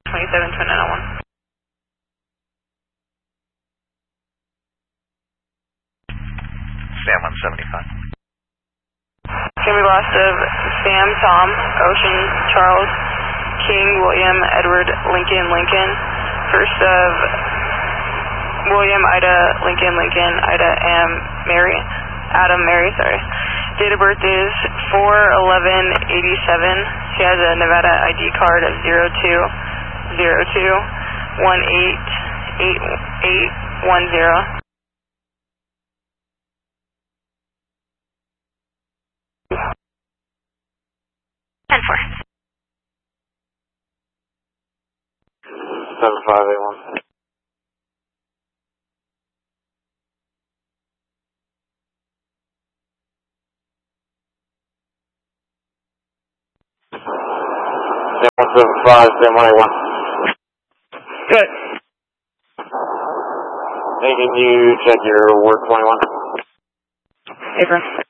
27, twin 901. Sam 175. Can we lost of Sam, Tom, Ocean, Charles, King, William, Edward, Lincoln, Lincoln. First of William, Ida, Lincoln, Lincoln, Ida, Adam, Mary, sorry. Date of birth is 4/11/87. She has a Nevada ID card of 0202188810. 10-4. 7581. Sam 175, Sam 181. Good. Hey, can you check your work 21? Apron.